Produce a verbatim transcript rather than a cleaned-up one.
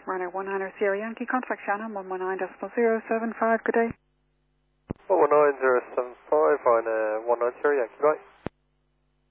Runner one hundred Sierra Yankee, contact Shannon one one nine point zero seven five. Good day.